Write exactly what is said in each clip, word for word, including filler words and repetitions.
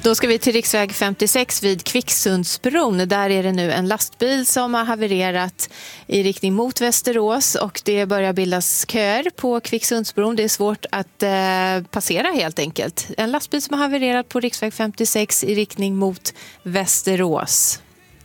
Då ska vi till riksväg femtiosex vid Kvicksundsbron. Där är det nu en lastbil som har havererat i riktning mot Västerås och det börjar bildas köer på Kvicksundsbron. Det är svårt att eh, passera helt enkelt. En lastbil som har havererat på riksväg femtiosex i riktning mot Västerås.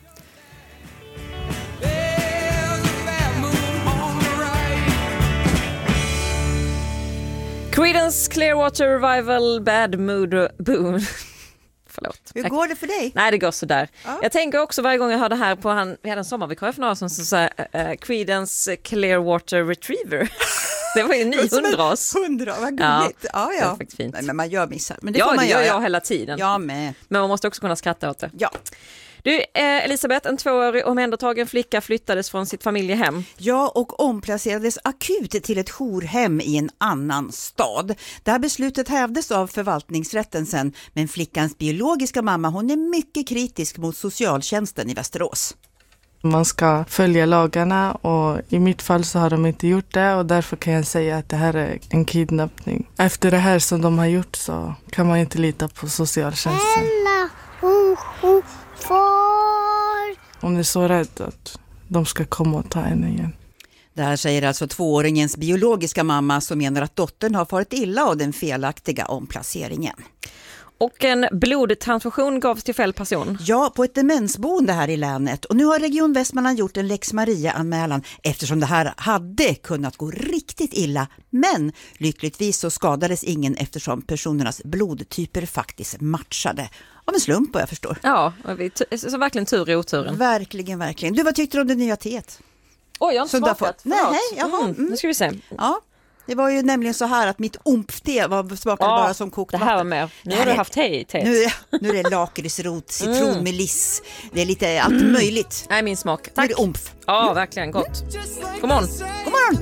Creedence Clearwater Revival Bad Mood Boom. Förlåt. Hur går det för dig? Nej, det går så där. Ja. Jag tänker också varje gång jag hör det här på han, vi hade en sommarvikarie för några som så sa uh, Creedence Clearwater Retriever. Det var ju ny hundras. Hundra, vad gulligt. Ja, ja. Det ja. var faktiskt fint. Nej, men man gör missar. Men det ja, får man det gör göra. jag hela tiden. Ja, med. Men man måste också kunna skratta åt det. Ja. Du, eh, Elisabeth, en tvåårig omhändertagen flicka flyttades från sitt familjehem. Ja, och omplacerades akut till ett jourhem i en annan stad. Det här beslutet hävdes av förvaltningsrätten sen, men flickans biologiska mamma, hon är mycket kritisk mot socialtjänsten i Västerås. Man ska följa lagarna och i mitt fall så har de inte gjort det och därför kan jag säga att det här är en kidnappning. Efter det här som de har gjort så kan man inte lita på socialtjänsten. Ella, oh, oh, far. Hon är så rädd att de ska komma och ta henne igen. Det här säger alltså tvååringens biologiska mamma som menar att dottern har farit illa av den felaktiga omplaceringen. Och en blodtransfusion gavs till fel person. Ja, på ett demensboende här i länet. Och nu har Region Västmanland gjort en Lex Maria-anmälan eftersom det här hade kunnat gå riktigt illa. Men lyckligtvis så skadades ingen eftersom personernas blodtyper faktiskt matchade. Av en slump, vad jag förstår. Ja, vi t- så verkligen tur i oturen. Verkligen, verkligen. Du, vad tyckte du om det nya teet? Oj, jag har inte Så smakat. därför- Förlåt. Nej, jaha, Mm, mm. nu ska vi se. Ja, det var ju nämligen så här att mitt ompte var smakade Ja, bara som kokt det här var vatten. mer. Nu Det har här du är- haft te i teet. Nu är, nu är det lakritsrot, citronmeliss. Det är lite allt möjligt. Nej, min smak. Nu är Tack. det omf. Ja, verkligen gott. God morgon. God morgon!